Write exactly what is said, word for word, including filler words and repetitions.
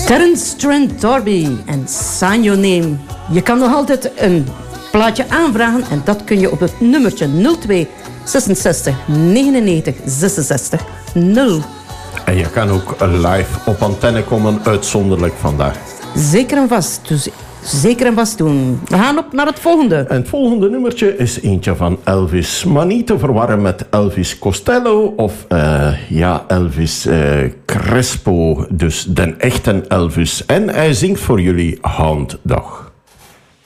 Terence Trent D'Arby en Sign Your Name. Je kan nog altijd een plaatje aanvragen en dat kun je op het nummertje nul twee zesenzestig negenennegentig zesenzestig nul. En je kan ook live op antenne komen, uitzonderlijk vandaag. Zeker en vast, dus zeker en vast doen. We gaan op naar het volgende. En het volgende nummertje is eentje van Elvis. Maar niet te verwarren met Elvis Costello of uh, ja, Elvis uh, Crespo. Dus de echte Elvis. En hij zingt voor jullie Hound Dog.